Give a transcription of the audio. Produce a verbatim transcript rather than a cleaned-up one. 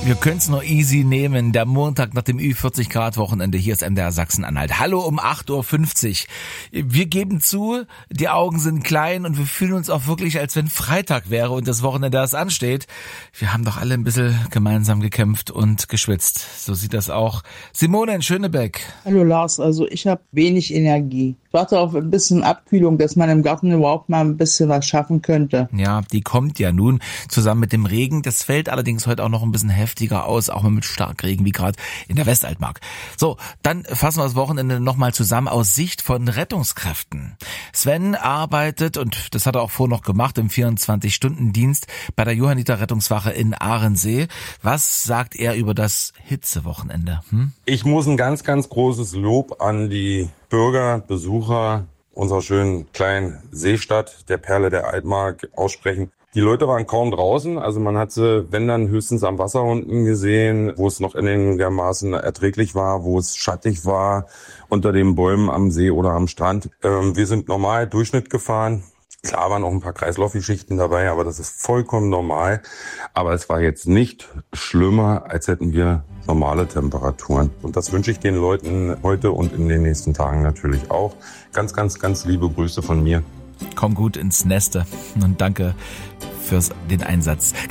Wir können es nur easy nehmen. Der Montag nach dem Ü vierzig Grad Wochenende. Hier ist M D R Sachsen-Anhalt. Hallo um acht Uhr fünfzig. Wir geben zu, die Augen sind klein und wir fühlen uns auch wirklich, als wenn Freitag wäre und das Wochenende erst ansteht. Wir haben doch alle ein bisschen gemeinsam gekämpft und geschwitzt. So sieht das auch Simone in Schönebeck. Hallo Lars, also ich habe wenig Energie. Ich warte auf ein bisschen Abkühlung, dass man im Garten überhaupt mal ein bisschen was schaffen könnte. Ja, die kommt ja nun zusammen mit dem Regen. Das fällt allerdings heute auch noch ein bisschen heftiger aus, auch mal mit Starkregen, wie gerade in der Westaltmark. So, dann fassen wir das Wochenende nochmal zusammen aus Sicht von Rettungskräften. Sven arbeitet, und das hat er auch vorher noch gemacht, im vierundzwanzig-Stunden-Dienst bei der Johanniter Rettungswache in Ahrensee. Was sagt er über das Hitzewochenende? Hm? Ich muss ein ganz, ganz großes Lob an die Bürger, Besucher unserer schönen kleinen Seestadt, der Perle der Altmark, aussprechen. Die Leute waren kaum draußen, also man hat sie, wenn dann, höchstens am Wasser unten gesehen, wo es noch einigermaßen erträglich war, wo es schattig war, unter den Bäumen am See oder am Strand. Ähm, wir sind normal Durchschnitt gefahren. Klar waren auch ein paar Kreislaufgeschichten dabei, aber das ist vollkommen normal. Aber es war jetzt nicht schlimmer, als hätten wir normale Temperaturen. Und das wünsche ich den Leuten heute und in den nächsten Tagen natürlich auch. Ganz, ganz, ganz liebe Grüße von mir. Komm gut ins Neste und danke für den Einsatz.